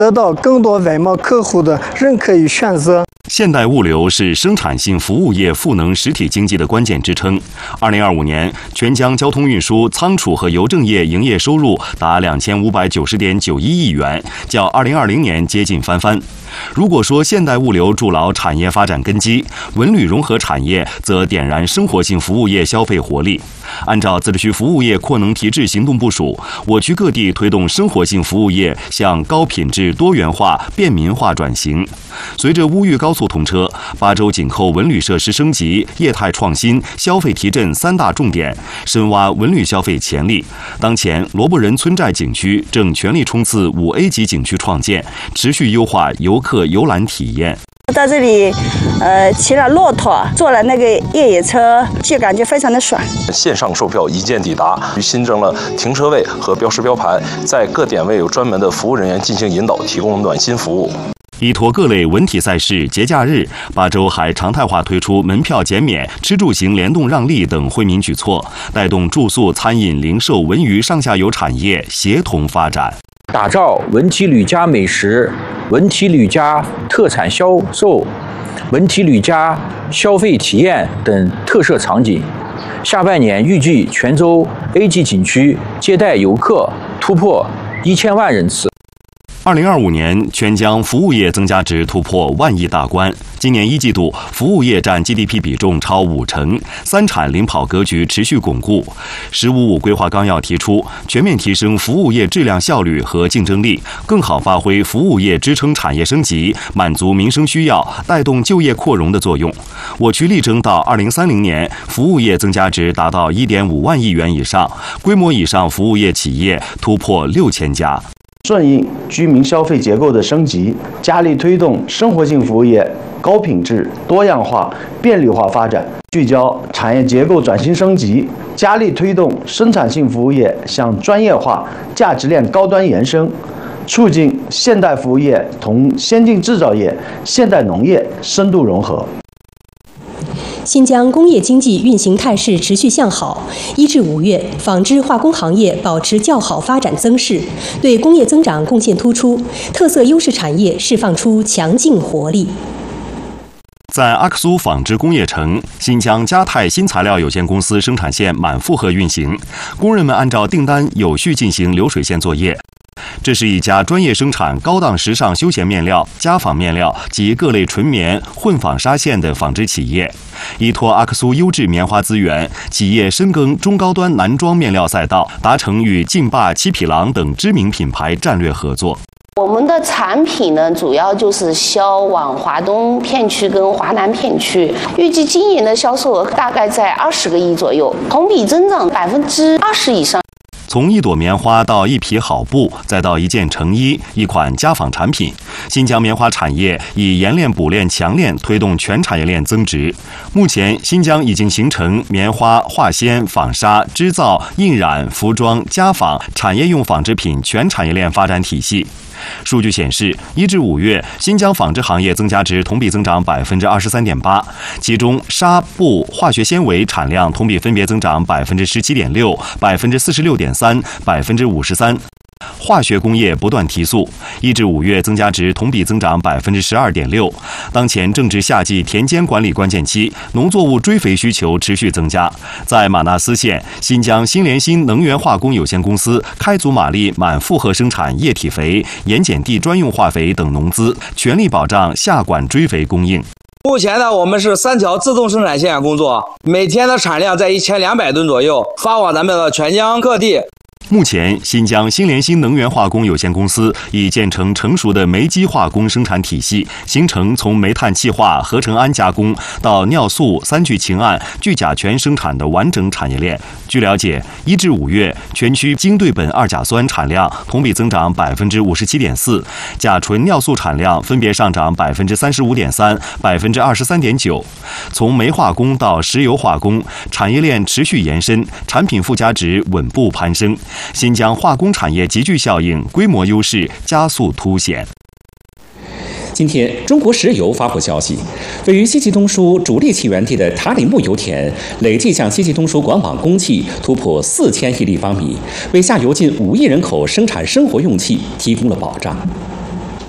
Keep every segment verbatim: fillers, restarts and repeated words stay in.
得到更多外贸客户的认可与选择。 现代物流是生产性服务业赋能实体经济的关键支撑。二零二五年，全疆交通运输、仓储和邮政业营业收入达两千五百九十点九一亿元，较二零二零年接近翻番。如果说现代物流筑牢产业发展根基，文旅融合产业则点燃生活性服务业消费活力。按照自治区服务业扩能提质行动部署，我区各地推动生活性服务业向高品质、多元化、便民化转型。随着乌豫高速通车，八州紧扣文旅设施升级、业态创新、消费提振三大重点，深挖文旅消费潜力。当前，罗布人村寨景区正全力冲刺五 A 级景区创建，持续优化游客游览体验。 到这里，呃，骑了骆驼，坐了那个越野车，就感觉非常的爽。 线上售票一键抵达，新增了停车位和标识标牌，在各点位有专门的服务人员进行引导，提供暖心服务。 依托各类文体赛事、节假日，八州还常态化推出门票减免、吃住行联动让利等惠民举措，带动住宿、餐饮、零售、文娱上下游产业协同发展。 打造文体旅家美食、文体旅家特产销售、文体旅家消费体验等特色场景。下半年预计全州 A 级景区接待游客突破一千万人次。 二零二五年，全疆服务业增加值突破万亿大关。今年一季度，服务业占 G D P 比重超五成，三产领跑格局持续巩固。“十五五”规划纲要提出，全面提升服务业质量效率和竞争力，更好发挥服务业支撑产业升级、满足民生需要、带动就业扩容的作用。我区力争到二零三零年，服务业增加值达到一点五万亿元以上，规模以上服务业企业突破六千家。 顺应居民消费结构的升级，加力推动生活性服务业高品质、多样化、便利化发展，聚焦产业结构转型升级，加力推动生产性服务业向专业化、价值链高端延伸，促进现代服务业同先进制造业、现代农业深度融合。 新疆工业经济运行态势持续向好，一至五月，纺织化工行业保持较好发展增势，对工业增长贡献突出，特色优势产业释放出强劲活力。 在阿克苏纺织工业城，新疆嘉泰新材料有限公司生产线满负荷运行，工人们按照订单有序进行流水线作业。这是一家专业生产高档时尚休闲面料、家纺面料及各类纯棉、混纺纱线的纺织企业。依托阿克苏优质棉花资源，企业深耕中高端男装面料赛道，达成与劲霸、七匹狼等知名品牌战略合作。 我们的产品呢，主要就是销往华东片区跟华南片区，预计今年的销售额大概在二十个亿左右，同比增长百分之二十以上。 从一朵棉花到一匹好布，再到一件成衣，一款家纺产品，新疆棉花产业以冶炼、补炼、强炼推动全产业链增值。目前，新疆已经形成棉花、化纤、纺纱、织造、印染、服装、家纺产业用纺织品全产业链发展体系。数据显示，一至五月，新疆纺织行业增加值同比增长百分之二十三点八，其中纱布、化学纤维产量同比分别增长百分之十七点六、百分之四十六点三、百分之五十三。化学工业不断提速，一至五月增加值同比增长百分之十二点六。当前正值夏季田间管理关键期，农作物追肥需求持续增加。在玛纳斯县，新疆新联新能源化工有限公司开足马力满负荷生产液体肥、盐碱地专用化肥等农资，全力保障下管追肥供应。 目前呢，我们是三条自动生产线工作，每天的产量在一千两百吨左右，发往咱们的全疆各地。 目前，新疆新联新能源化工有限公司已建成成熟的煤机化工生产体系，形成从煤炭气化、合成氨加工到尿素、三聚氰胺、聚甲醛生产的完整产业链。据了解，一至五月，全区精对苯二甲酸产量同比增长百分之五十七点四，甲醇尿素产量分别上涨百分之三十五点三、百分之二十三点九。从煤化工到石油化工，产业链持续延伸，产品附加值稳步攀升。新疆化工产业集聚效应、规模优势加速凸显。 今天，中国石油发布消息，位于西气东输主力气源地的塔里木油田累计向西气东输管网供气突破四千亿立方米，为下游近五亿人口生产生活用气提供了保障。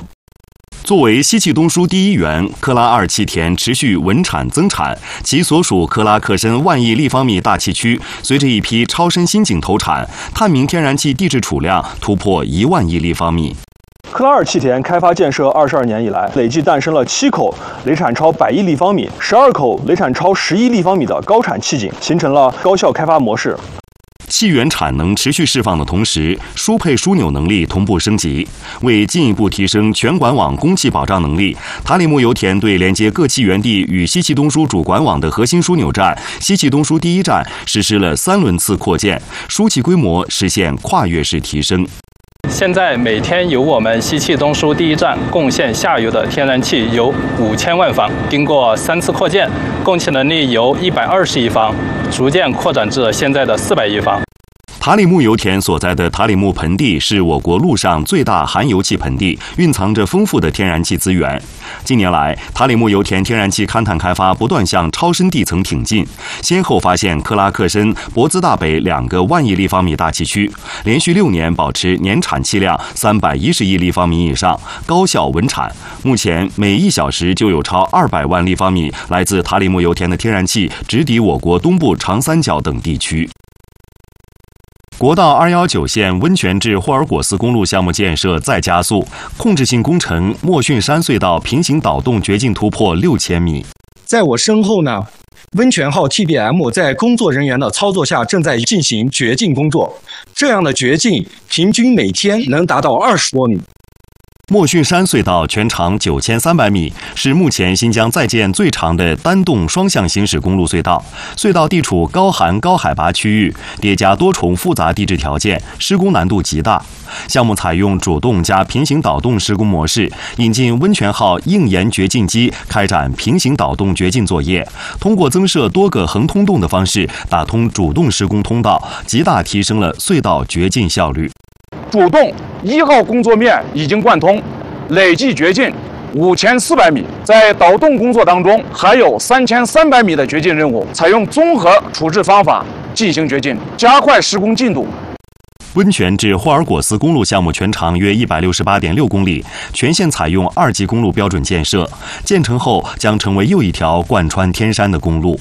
作为西气东输第一源，克拉二气田持续稳产增产，其所属克拉克申万亿立方米大气区，随着一批超深新井投产，探明天然气地质储量突破一万亿立方米。 克拉二气田开发建设二十二年以来，累计诞生了七口累产超百亿立方米、十二口累产超十亿立方米的高产气井，形成了高效开发模式。 气源产能持续释放的同时，输配枢纽能力同步升级。为进一步提升全管网供气保障能力，塔里木油田对连接各气源地与西气东输主管网的核心枢纽站西气东输第一站实施了三轮次扩建，输气规模实现跨越式提升。 现在每天由我们西气东输第一站贡献下游的天然气有五千万方，经过三次扩建，供气能力由一百二十亿方逐渐扩展至现在的四百亿方。 塔里木油田所在的塔里木盆地是我国陆上最大含油气盆地，蕴藏着丰富的天然气资源。近年来，塔里木油田天然气勘探开发不断向超深地层挺进，先后发现克拉克申、博兹大北两个万亿立方米大气区，连续六年保持年产气量三百一十亿立方米以上，高效稳产。目前每一小时就有超二百万立方米来自塔里木油田的天然气直抵我国东部长三角等地区。国道二一九线温泉至霍尔果斯公路项目建设再加速，控制性工程莫逊山隧道平行导洞掘进突破六千米。 在我身后呢，温泉号 T B M 在工作人员的操作下正在进行掘进工作，这样的掘进平均每天能达到二十多米。 莫逊山隧道全长九千三百米，是目前新疆在建最长的单洞双向行驶公路隧道。隧道地处高寒高海拔区域，叠加多重复杂地质条件，施工难度极大。项目采用主动加平行导洞施工模式，引进温泉号硬岩掘进机开展平行导洞掘进作业，通过增设多个横通洞的方式打通主动施工通道，极大提升了隧道掘进效率。 主洞一号工作面已经贯通，累计掘进五千四百米。在导洞工作当中，还有三千三百米的掘进任务，采用综合处置方法进行掘进，加快施工进度。 温泉至霍尔果斯公路项目全长约一百六十八点六公里，全线采用二级公路标准建设，建成后将成为又一条贯穿天山的公路。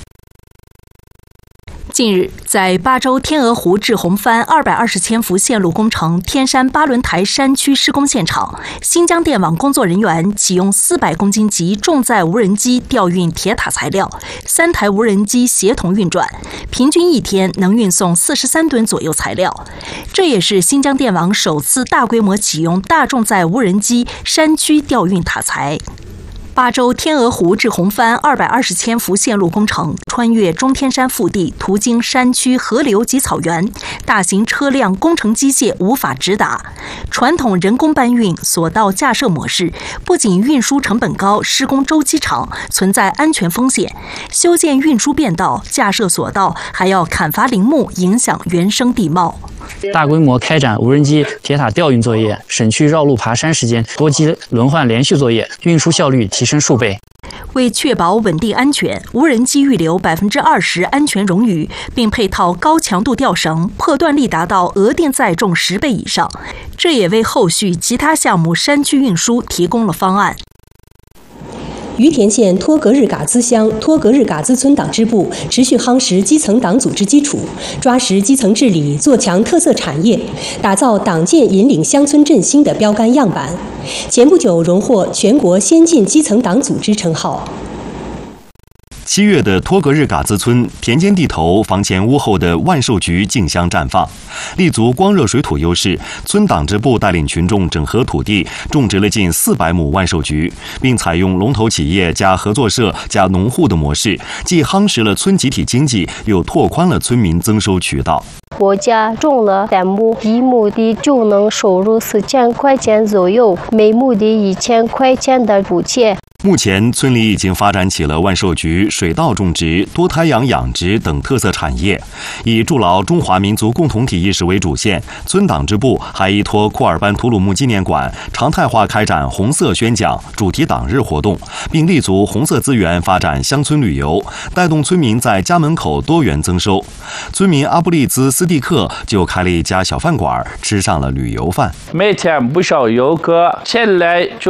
近日，在巴州天鹅湖至红帆二百二十千伏线路工程天山八轮台山区施工现场，新疆电网工作人员启用四百公斤级重载无人机调运铁塔材料，三台无人机协同运转，平均一天能运送四十三吨左右材料。这也是新疆电网首次大规模启用大重载无人机山区调运塔材。巴州天鹅湖至红帆二百二十千伏线路工程穿越中天山腹地，途经山区河流及草原，大型车辆、工程机械无法直达。传统人工搬运索道架设模式，不仅运输成本高，施工周期长，存在安全风险。修建运输便道、架设索道，还要砍伐林木，影响原生地貌。 大规模开展无人机铁塔调运作业，省去绕路爬山时间，多机轮换连续作业，运输效率提升数倍。 为确保稳定安全，无人机预留百分之二十安全冗余，并配套高强度吊绳，破断力达到额定载重十倍以上。这也为后续其他项目山区运输提供了方案。 于田县托格日嘎孜乡托格日嘎孜村党支部持续夯实基层党组织基础，抓实基层治理，做强特色产业，打造党建引领乡村振兴的标杆样板。前不久荣获全国先进基层党组织称号。 七月的托格日嘎孜村，田间地头、房前屋后的万寿菊竞相绽放，立足光热水土优势，村党支部带领群众整合土地，种植了近四百亩万寿菊，并采用龙头企业加合作社加农户的模式，既夯实了村集体经济，又拓宽了村民增收渠道。 我家种了三亩，一亩地就能收入四千块钱左右，每亩地一千块钱的补贴。 目前，村里已经发展起了万寿菊、水稻种植、多胎养养殖等特色产业。以筑牢中华民族共同体意识为主线，村党支部还依托库尔班图鲁木纪念馆，常态化开展红色宣讲、主题党日活动，并立足红色资源发展乡村旅游，带动村民在家门口多元增收。村民阿布利兹斯蒂克就开了一家小饭馆，吃上了旅游饭。 每天不少游客前来就